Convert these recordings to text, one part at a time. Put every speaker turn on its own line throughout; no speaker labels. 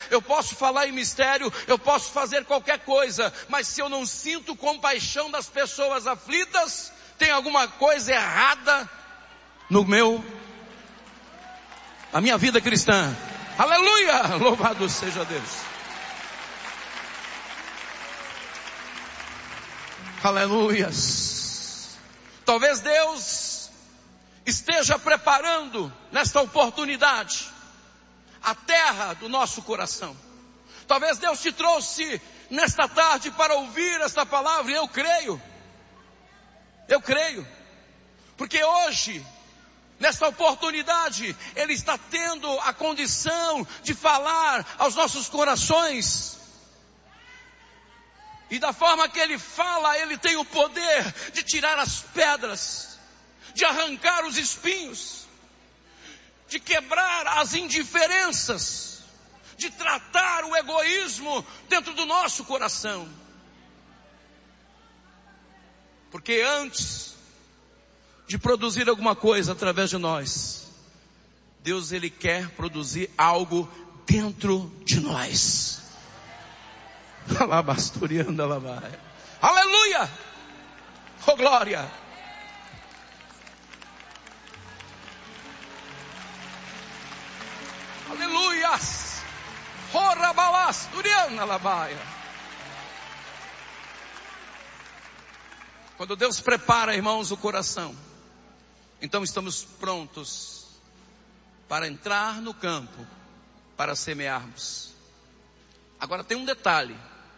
eu posso falar em mistério, eu posso fazer qualquer coisa, mas se eu não sinto compaixão das pessoas aflitas, tem alguma coisa errada na minha vida cristã. Aleluia! Louvado seja Deus. Aleluias. Talvez Deus esteja preparando nesta oportunidade a terra do nosso coração. Talvez Deus te trouxe nesta tarde para ouvir esta palavra, e eu creio, porque hoje, nesta oportunidade, Ele está tendo a condição de falar aos nossos corações. E da forma que Ele fala, Ele tem o poder de tirar as pedras, de arrancar os espinhos, de quebrar as indiferenças, de tratar o egoísmo dentro do nosso coração. Porque antes de produzir alguma coisa através de nós, Deus, Ele quer produzir algo dentro de nós. Aleluia! Oh glória! Aleluias! Horabalas, Turiana Labaia. Quando Deus prepara, irmãos, o coração, então estamos prontos para entrar no campo, para semearmos. Agora tem um detalhe.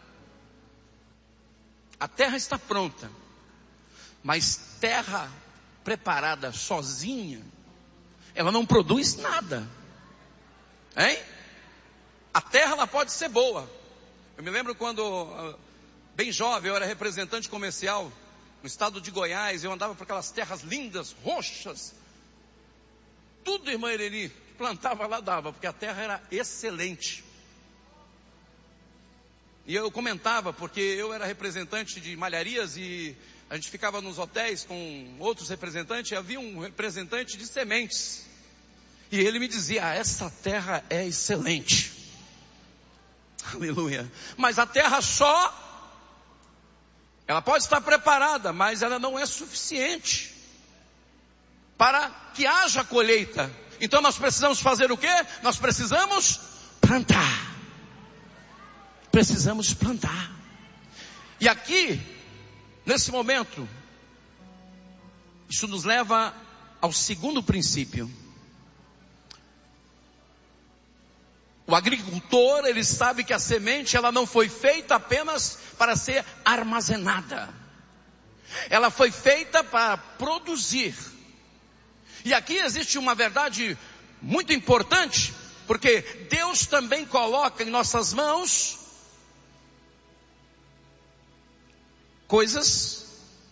A terra está pronta, mas terra preparada sozinha, ela não produz nada. Hein? A terra, ela pode ser boa. Eu me lembro quando, bem jovem, eu era representante comercial no estado de Goiás. Eu andava por aquelas terras lindas, roxas. Tudo, irmã Irene, plantava lá, dava, porque a terra era excelente. E eu comentava, porque eu era representante de malharias e a gente ficava nos hotéis com outros representantes, e havia um representante de sementes. E ele me dizia, essa terra é excelente. Aleluia. Mas a terra ela pode estar preparada, mas ela não é suficiente para que haja colheita. Então nós precisamos fazer o quê? Nós precisamos plantar. Precisamos plantar. E aqui, nesse momento, isso nos leva ao segundo princípio. O agricultor, ele sabe que a semente, ela não foi feita apenas para ser armazenada. Ela foi feita para produzir. E aqui existe uma verdade muito importante, porque Deus também coloca em nossas mãos coisas,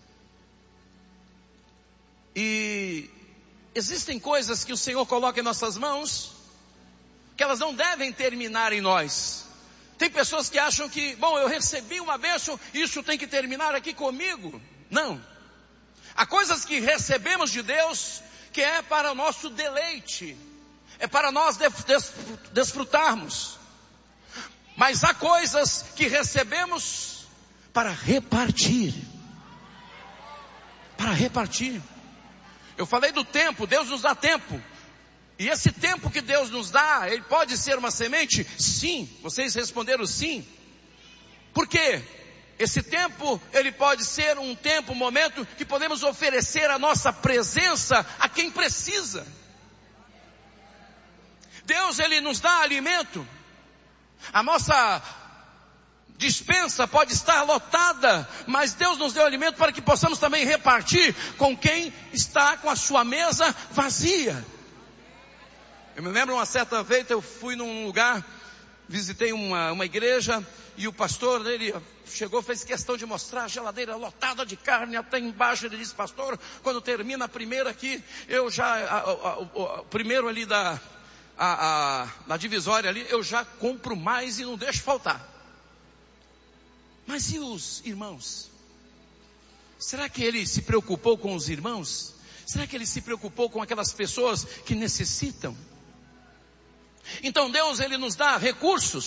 e existem coisas que o Senhor coloca em nossas mãos, que elas não devem terminar em nós. Tem pessoas que acham que, eu recebi uma bênção, isso tem que terminar aqui comigo. Não. Há coisas que recebemos de Deus, que é para o nosso deleite, é para nós desfrutarmos. Mas há coisas que recebemos para repartir. Para repartir. Eu falei do tempo, Deus nos dá tempo. E esse tempo que Deus nos dá, ele pode ser uma semente? Sim. Vocês responderam sim. Por quê? Esse tempo, ele pode ser um tempo, um momento que podemos oferecer a nossa presença a quem precisa. Deus, ele nos dá alimento. A nossa despensa pode estar lotada, mas Deus nos deu alimento para que possamos também repartir com quem está com a sua mesa vazia. Eu me lembro uma certa vez, eu fui num lugar, visitei uma igreja, e o pastor, ele chegou, fez questão de mostrar a geladeira lotada de carne até embaixo. Ele disse, pastor, quando termina a primeira aqui, eu já, primeiro ali na divisória ali, eu já compro mais e não deixo faltar. Mas e os irmãos? Será que ele se preocupou com os irmãos? Será que ele se preocupou com aquelas pessoas que necessitam? Então Deus, ele nos dá recursos.